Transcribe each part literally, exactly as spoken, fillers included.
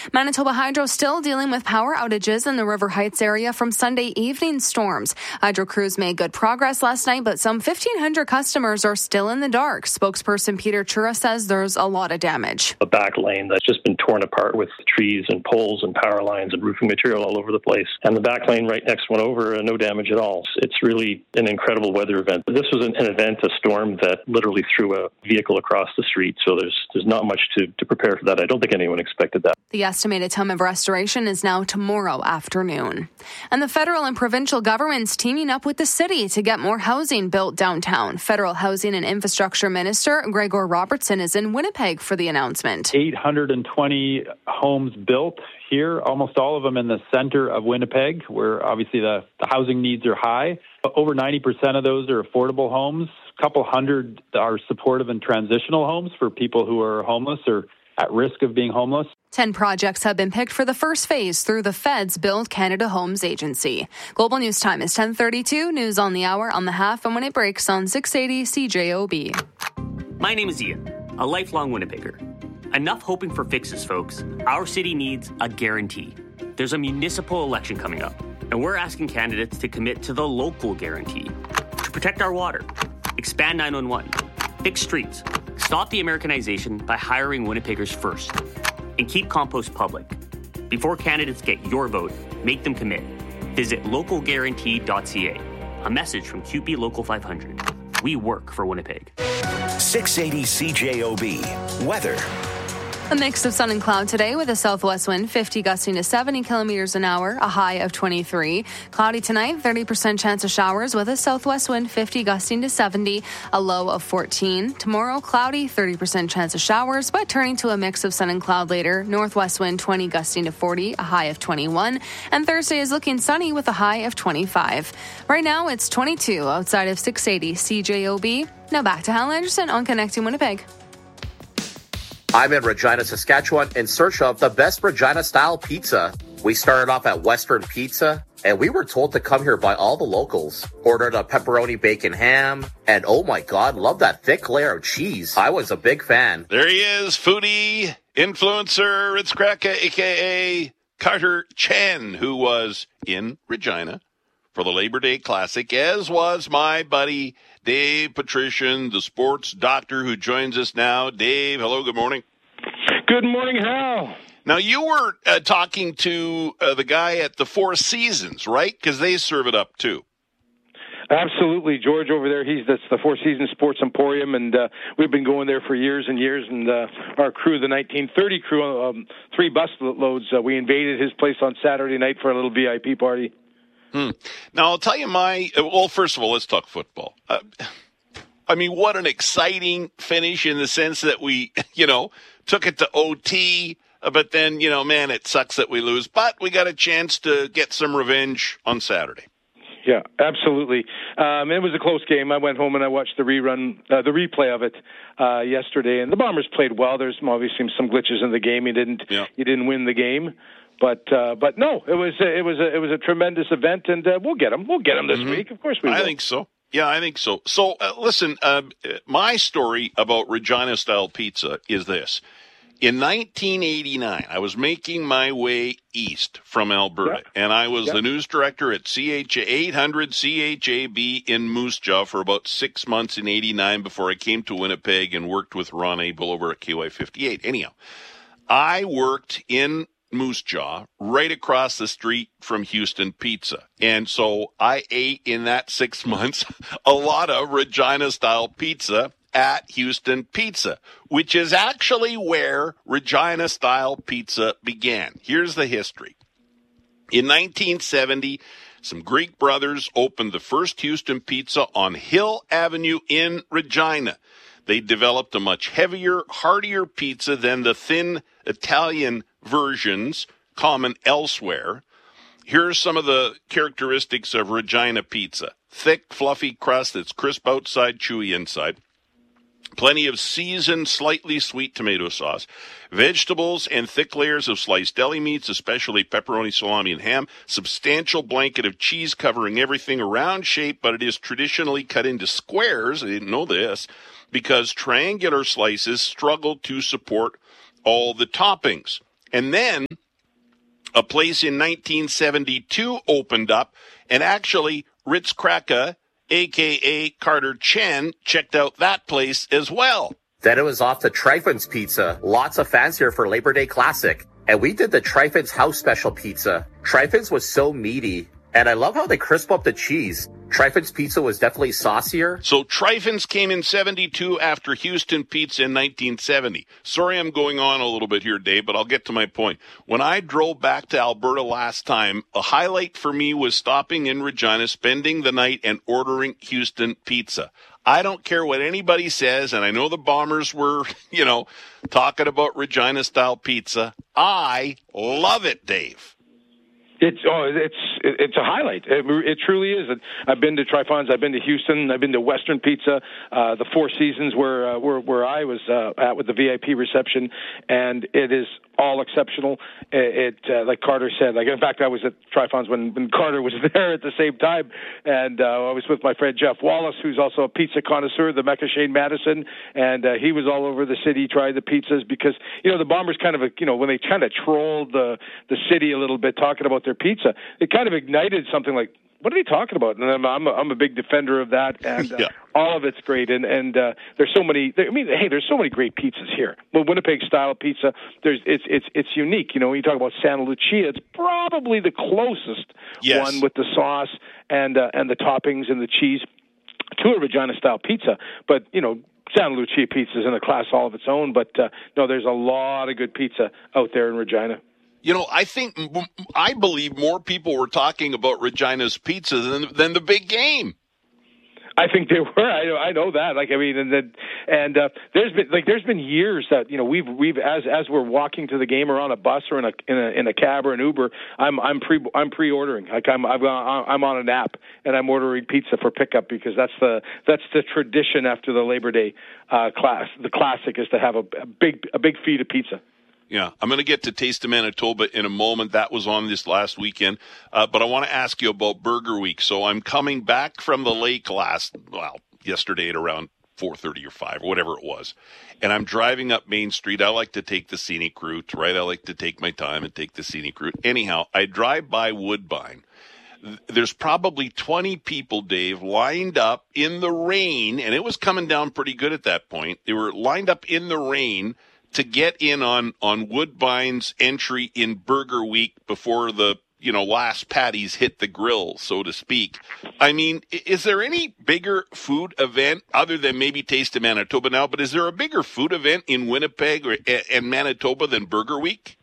Manitoba Hydro still dealing with power outages in the River Heights area from Sunday evening storms. Hydro crews made good progress last night, but some fifteen hundred customers are still in the dark. Spokesperson Peter Chura says there's a lot of damage. A back lane that's just been torn apart with trees and poles and power lines and roofing material all over the place. And the back lane right next one over, uh, no damage at all. It's really an incredible weather event. This was an, an event, a storm that literally threw a vehicle across the street. So there's there's not much to, to prepare for that. I don't think anyone expected that. The estimated time of restoration is now tomorrow afternoon. And the federal and provincial governments teaming up with the city to get more housing built downtown. Federal Housing and Infrastructure Minister Gregor Robertson is in Winnipeg for the announcement. eight hundred twenty homes built here, almost all of them in the center of Winnipeg, where obviously the, the housing needs are high. Over ninety percent of those are affordable homes. A couple hundred are supportive and transitional homes for people who are homeless or at risk of being homeless. Ten projects have been picked for the first phase through the Fed's Build Canada Homes Agency. Global News Time is ten thirty-two. News on the hour, on the half, and when it breaks on six eighty C J O B. My name is Ian, a lifelong Winnipegger. Enough hoping for fixes, folks. Our city needs a guarantee. There's a municipal election coming up, and we're asking candidates to commit to the local guarantee. To protect our water, expand nine one one, fix streets, stop the Americanization by hiring Winnipeggers first, and keep compost public. Before candidates get your vote, make them commit. Visit local guarantee dot c a. A message from Q P Local five hundred. We work for Winnipeg. six eighty C J O B. Weather. A mix of sun and cloud today with a southwest wind, fifty gusting to seventy kilometers an hour, a high of twenty-three. Cloudy tonight, thirty percent chance of showers with a southwest wind, fifty gusting to seventy, a low of fourteen. Tomorrow, cloudy, thirty percent chance of showers, but turning to a mix of sun and cloud later. Northwest wind, twenty gusting to forty, a high of twenty-one. And Thursday is looking sunny with a high of twenty-five. Right now, it's twenty-two outside of six eighty C J O B. Now back to Hal Anderson on Connecting Winnipeg. I'm in Regina, Saskatchewan, in search of the best Regina-style pizza. We started off at Western Pizza, and we were told to come here by all the locals. Ordered a pepperoni bacon ham, and oh my God, love that thick layer of cheese. I was a big fan. There he is, foodie, influencer, Ritz Cracker, a k a. Carter Chen, who was in Regina for the Labor Day Classic, as was my buddy Dave Patrician, the sports doctor who joins us now. Dave, hello, good morning. Good morning, Hal. Now, you were uh, talking to uh, the guy at the Four Seasons, right? Because they serve it up, too. Absolutely. George over there, he's that's the Four Seasons Sports Emporium, and uh, we've been going there for years and years. And uh, our crew, the nineteen thirty crew, um, three bus loads, uh, we invaded his place on Saturday night for a little V I P party. Hmm. Now, I'll tell you my, well, first of all, let's talk football. Uh, I mean, what an exciting finish in the sense that we, you know, took it to O T, but then, you know, man, it sucks that we lose. But we got a chance to get some revenge on Saturday. Yeah, absolutely. Um, it was a close game. I went home and I watched the rerun, uh, the replay of it uh, yesterday, and the Bombers played well. There's obviously some glitches in the game. You didn't, yeah. you didn't win the game. But uh, but no, it was it was a, it was a tremendous event, and uh, we'll get them. We'll get them this mm-hmm. week. Of course we will. I think so. Yeah, I think so. So uh, listen, uh, my story about Regina-style pizza is this. In nineteen eighty-nine, I was making my way east from Alberta, yep. and I was yep. the news director at C H A eight hundred C H A B in Moose Jaw for about six months in eighty-nine before I came to Winnipeg and worked with Ron Abel over at K Y fifty-eight. Anyhow, I worked in Moose Jaw, right across the street from Houston Pizza. And so I ate in that six months a lot of Regina-style pizza at Houston Pizza, which is actually where Regina-style pizza began. Here's the history. In nineteen seventy, some Greek brothers opened the first Houston Pizza on Hill Avenue in Regina. They developed a much heavier, heartier pizza than the thin Italian versions common elsewhere. Here are some of the characteristics of Regina pizza. Thick, fluffy crust that's crisp outside, chewy inside. Plenty of seasoned, slightly sweet tomato sauce. Vegetables and thick layers of sliced deli meats, especially pepperoni, salami, and ham. Substantial blanket of cheese covering everything. A round shape, but it is traditionally cut into squares. I didn't know this. Because triangular slices struggle to support all the toppings. And then a place in nineteen seventy-two opened up, and actually Ritz Cracker, a k a. Carter Chen, checked out that place as well. Then it was off to Trifons Pizza. Lots of fans here for Labor Day Classic. And we did the Trifons House Special Pizza. Trifons was so meaty, and I love how they crisp up the cheese. Trifons Pizza was definitely saucier. So Trifons came in seventy-two after Houston Pizza in nineteen seventy. Sorry I'm going on a little bit here, Dave, but I'll get to my point. When I drove back to Alberta last time, a highlight for me was stopping in Regina, spending the night, and ordering Houston Pizza. I don't care what anybody says, and I know the Bombers were, you know, talking about Regina-style pizza. I love it, Dave. It's oh, it's it's a highlight. It, it truly is. I've been to Trifons. I've been to Houston. I've been to Western Pizza, uh, the Four Seasons where uh, where where I was uh, at with the V I P reception, and it is all exceptional. It, it uh, like Carter said. Like in fact, I was at Trifons when, when Carter was there at the same time, and uh, I was with my friend Jeff Wallace, who's also a pizza connoisseur, the Mecca Shane Madison, and uh, he was all over the city trying the pizzas because you know the Bombers kind of you know when they kind of trolled the the city a little bit talking about their pizza, it kind of ignited something like, what are they talking about? And I'm I'm a, I'm a big defender of that, and uh, yeah. all of it's great. And and uh, there's so many. I mean, hey, there's so many great pizzas here. Well, Winnipeg style pizza, there's it's it's it's unique. You know, when you talk about Santa Lucia, it's probably the closest yes. one with the sauce and uh, and the toppings and the cheese to a Regina style pizza. But you know, Santa Lucia pizza is in a class all of its own. But uh, no, there's a lot of good pizza out there in Regina. You know, I think, I believe more people were talking about Regina's pizza than than the big game. I think they were. I know, I know that. Like, I mean, and then, and uh, there's been like there's been years that you know we've we've as as we're walking to the game or on a bus or in a in a in a cab or an Uber, I'm I'm pre I'm pre-ordering. Like I'm I'm I'm on an app and I'm ordering pizza for pickup because that's the that's the tradition after the Labor Day uh, class. The classic is to have a, a big a big feed of pizza. Yeah, I'm going to get to Taste of Manitoba in a moment. That was on this last weekend. Uh, but I want to ask you about Burger Week. So I'm coming back from the lake last, well, yesterday at around four thirty or five, or whatever it was. And I'm driving up Main Street. I like to take the scenic route, right? I like to take my time and take the scenic route. Anyhow, I drive by Woodbine. There's probably twenty people, Dave, lined up in the rain, and it was coming down pretty good at that point. They were lined up in the rain to get in on, on Woodbine's entry in Burger Week before the, you know, last patties hit the grill, so to speak. I mean, is there any bigger food event other than maybe Taste of Manitoba now, but is there a bigger food event in Winnipeg or, and Manitoba than Burger Week?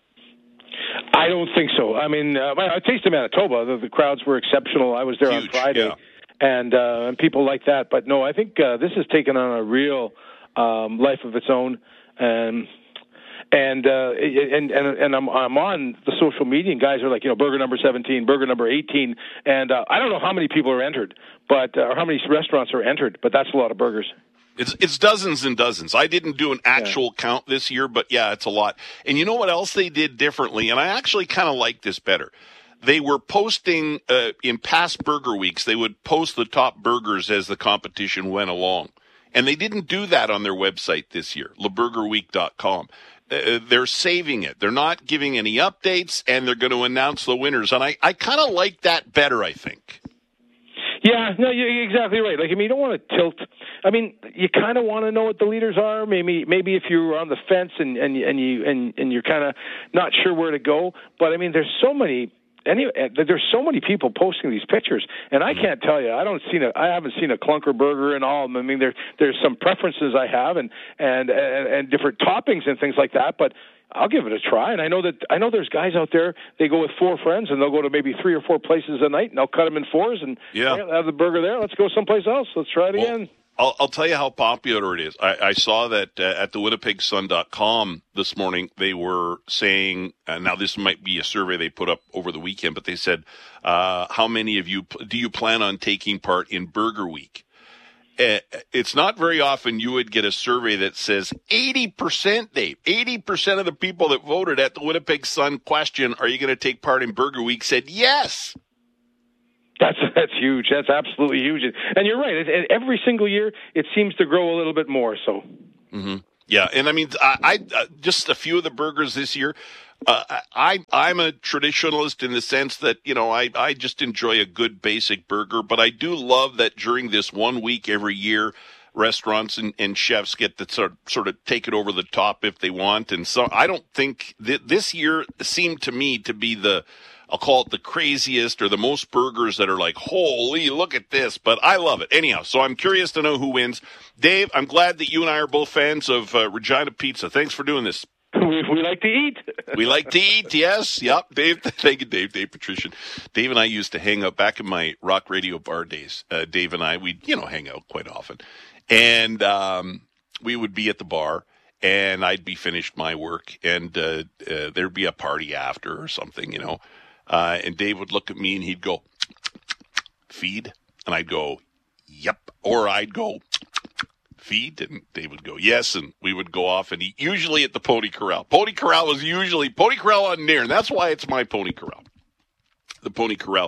I don't think so. I mean, uh, I Taste of Manitoba, the, the crowds were exceptional. I was there Huge, on Friday, yeah. and, uh, and people like that. But no, I think uh, this has taken on a real um, life of its own. Um, and, uh, and, and, and I'm, I'm on the social media and guys are like, you know, burger number seventeen, burger number eighteen. And, uh, I don't know how many people are entered, but, uh, or how many restaurants are entered, but that's a lot of burgers. It's, it's dozens and dozens. I didn't do an actual yeah. count this year, but yeah, it's a lot. And you know what else they did differently? And I actually kind of like this better. They were posting, uh, in past Burger Weeks, they would post the top burgers as the competition went along. And they didn't do that on their website this year, le burger week dot com. Uh, they're saving it. They're not giving any updates, and they're going to announce the winners. And I, I kind of like that better, I think. Yeah, no, you're exactly right. Like, I mean, you don't want to tilt. I mean, you kind of want to know what the leaders are. Maybe, maybe if you're on the fence and and and you and and you're kind of not sure where to go. But I mean, there's so many. Any, there's so many people posting these pictures, and I can't tell you. I don't seen a. I haven't seen a clunker burger in all of them. I mean, there there's some preferences I have, and and and, and different toppings and things like that. But I'll give it a try. And I know that I know there's guys out there. They go with four friends, and they'll go to maybe three or four places a night, and they'll cut them in fours, and yeah, hey, have the burger there. Let's go someplace else. Let's try it well, again. I'll, I'll tell you how popular it is. I, I saw that uh, at the winnipeg sun dot com this morning, they were saying, uh, now this might be a survey they put up over the weekend, but they said, uh, how many of you, do you plan on taking part in Burger Week? Uh, it's not very often you would get a survey that says eighty percent, Dave, eighty percent of the people that voted at the Winnipeg Sun question, are you going to take part in Burger Week, said yes. That's that's huge. That's absolutely huge. And you're right. It, it, every single year, it seems to grow a little bit more. So, mm-hmm. yeah. And I mean, I, I uh, just a few of the burgers this year. Uh, I, I'm a traditionalist in the sense that, you know, I, I just enjoy a good basic burger, but I do love that during this one week every year, restaurants and, and chefs get to sort, sort of take it over the top if they want. And so I don't think that this year seemed to me to be the, I'll call it the craziest or the most burgers that are like, holy, look at this. But I love it. Anyhow, so I'm curious to know who wins. Dave, I'm glad that you and I are both fans of uh, Regina Pizza. Thanks for doing this. We, we like to eat. We like to eat, yes. Yep, Dave. Thank you, Dave. Dave Patrician. Dave and I used to hang out back in my rock radio bar days. Uh, Dave and I, we'd, you know, hang out quite often. And um, we would be at the bar, and I'd be finished my work, and uh, uh, there'd be a party after or something, you know. Uh, and Dave would look at me, and he'd go, feed? And I'd go, yep. Or I'd go, feed, and Dave would go, yes, and we would go off and eat, usually at the Pony Corral. Pony Corral was usually, Pony Corral on Nairn. That's why it's my Pony Corral. The Pony Corral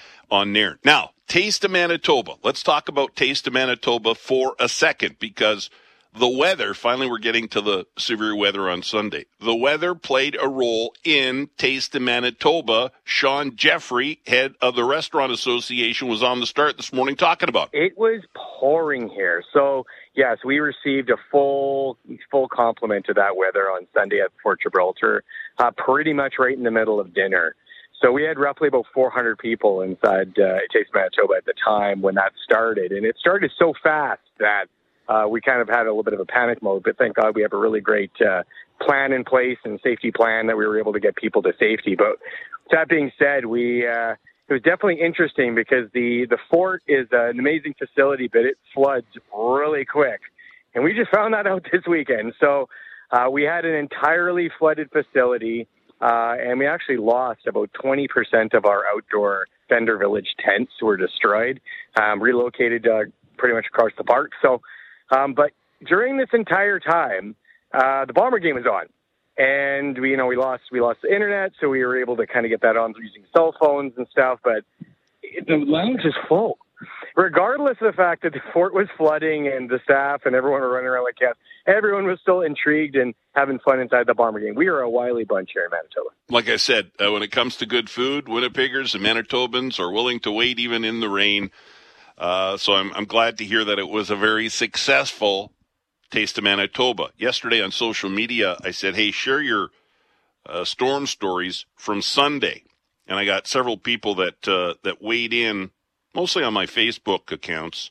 on Nairn. Now, Taste of Manitoba. Let's talk about Taste of Manitoba for a second, because the weather, finally we're getting to the severe weather on Sunday. The weather played a role in Taste of Manitoba. Sean Jeffrey, head of the Restaurant Association, was on the start this morning talking about it. It was pouring here. So, yes, we received a full full complement of that weather on Sunday at Fort Gibraltar, uh, pretty much right in the middle of dinner. So we had roughly about four hundred people inside uh, Taste of Manitoba at the time when that started. And it started so fast that Uh, we kind of had a little bit of a panic mode, but thank God we have a really great uh, plan in place and safety plan that we were able to get people to safety. But that being said, we uh, it was definitely interesting because the, the fort is an amazing facility, but it floods really quick. And we just found that out this weekend. So uh, we had an entirely flooded facility, uh, and we actually lost about twenty percent of our outdoor Fender Village tents were destroyed, um, relocated uh, pretty much across the park. So Um, but during this entire time, uh, the Bomber game was on, and we, you know, we lost, we lost the internet, so we were able to kind of get that on using cell phones and stuff. But it, the lounge is full, regardless of the fact that the fort was flooding and the staff and everyone were running around like cats. Everyone was still intrigued and having fun inside the Bomber game. We are a wily bunch here in Manitoba. Like I said, uh, when it comes to good food, Winnipeggers and Manitobans are willing to wait even in the rain. Uh, so I'm, I'm glad to hear that it was a very successful Taste of Manitoba. Yesterday on social media, I said, hey, share your uh, storm stories from Sunday. And I got several people that uh, that weighed in, mostly on my Facebook accounts.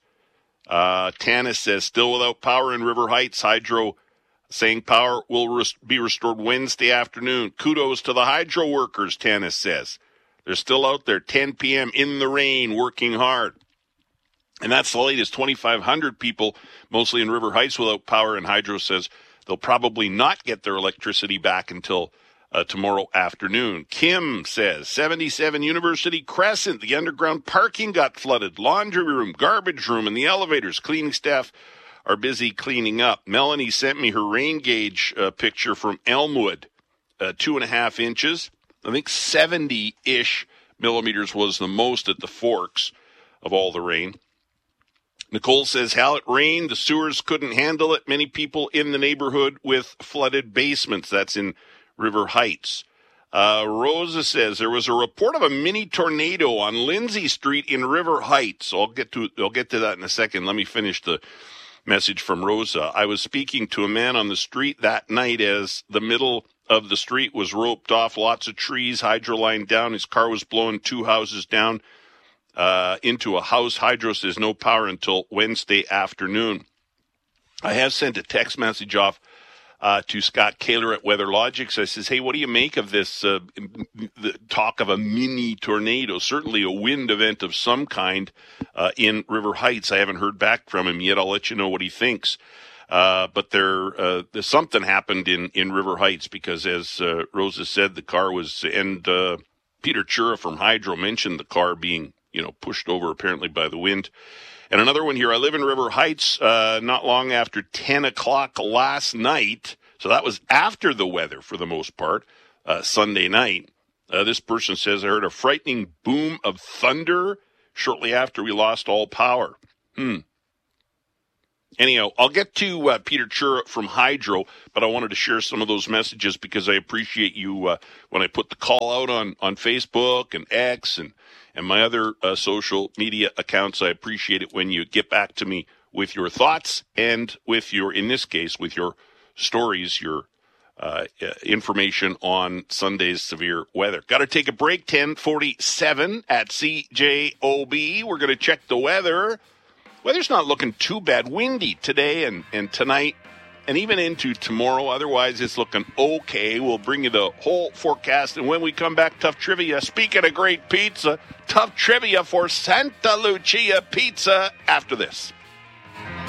Uh, Tanis says, still without power in River Heights. Hydro saying power will res- be restored Wednesday afternoon. Kudos to the hydro workers, Tanis says. They're still out there, ten p.m. in the rain, working hard. And that's the latest, twenty-five hundred people, mostly in River Heights, without power. And Hydro says they'll probably not get their electricity back until uh, tomorrow afternoon. Kim says seventy-seven University Crescent, the underground parking got flooded. Laundry room, garbage room, and the elevators. Cleaning staff are busy cleaning up. Melanie sent me her rain gauge uh, picture from Elmwood, uh, two and a half inches. I think seventy-ish millimeters was the most at the Forks of all the rain. Nicole says, how it rained, the sewers couldn't handle it. Many people in the neighborhood with flooded basements. That's in River Heights. Uh, Rosa says, there was a report of a mini tornado on Lindsay Street in River Heights. So I'll get to, I'll get to that in a second. Let me finish the message from Rosa. I was speaking to a man on the street that night as the middle of the street was roped off. Lots of trees, hydro line down. His car was blowing two houses down. Uh, into a house. Hydro says no power until Wednesday afternoon. I have sent a text message off uh, to Scott Kaler at WeatherLogics. I says, hey, what do you make of this uh, the talk of a mini tornado? Certainly a wind event of some kind uh, in River Heights. I haven't heard back from him yet. I'll let you know what he thinks. Uh, but there, uh, there's something happened in, in River Heights because, as uh, Rosa said, the car was, and uh, Peter Chura from Hydro mentioned the car being you know, pushed over apparently by the wind. And another one here, I live in River Heights uh, not long after ten o'clock last night. So that was after the weather for the most part, uh, Sunday night. Uh, this person says, I heard a frightening boom of thunder shortly after we lost all power. Hmm. Anyhow, I'll get to uh, Peter Chura from Hydro, but I wanted to share some of those messages because I appreciate you uh, when I put the call out on, on Facebook and X and, and my other uh, social media accounts. I appreciate it when you get back to me with your thoughts and with your, in this case, with your stories, your uh, information on Sunday's severe weather. Got to take a break, ten forty-seven at C J O B. We're going to check the weather. Weather's not looking too bad. Windy today and, and tonight and even into tomorrow. Otherwise, it's looking okay. We'll bring you the whole forecast. And when we come back, tough trivia. Speaking of great pizza, tough trivia for Santa Lucia Pizza after this.